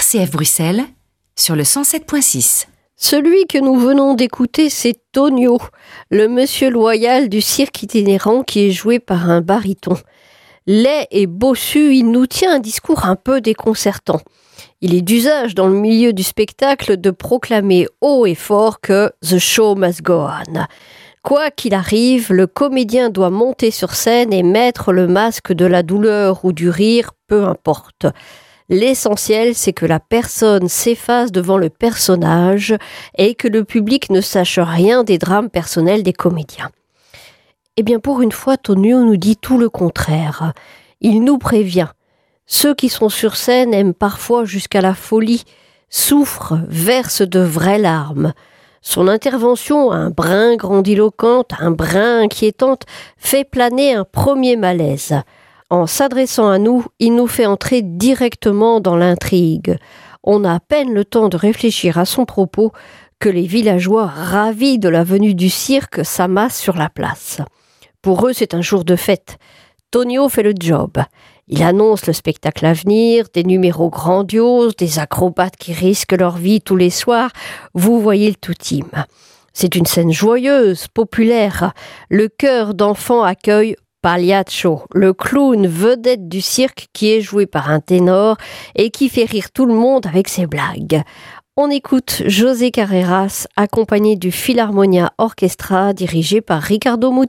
RCF Bruxelles sur le 107.6. Celui que nous venons d'écouter, c'est Tonio, le monsieur loyal du cirque itinérant qui est joué par un baryton. Laid et bossu, il nous tient un discours un peu déconcertant. Il est d'usage dans le milieu du spectacle de proclamer haut et fort que « the show must go on ». Quoi qu'il arrive, le comédien doit monter sur scène et mettre le masque de la douleur ou du rire, peu importe. L'essentiel, c'est que la personne s'efface devant le personnage et que le public ne sache rien des drames personnels des comédiens. Eh bien, pour une fois, Tonio nous dit tout le contraire. Il nous prévient. Ceux qui sont sur scène aiment parfois jusqu'à la folie, souffrent, versent de vraies larmes. Son intervention, un brin grandiloquente, un brin inquiétante, fait planer un premier malaise. En s'adressant à nous, il nous fait entrer directement dans l'intrigue. On a à peine le temps de réfléchir à son propos que les villageois, ravis de la venue du cirque, s'amassent sur la place. Pour eux, c'est un jour de fête. Tonio fait le job. Il annonce le spectacle à venir, des numéros grandioses, des acrobates qui risquent leur vie tous les soirs. Vous voyez le tout-im. C'est une scène joyeuse, populaire. Le chœur d'enfants accueille Pagliaccio, le clown vedette du cirque qui est joué par un ténor et qui fait rire tout le monde avec ses blagues. On écoute José Carreras accompagné du Philharmonia Orchestra dirigé par Ricardo Muti.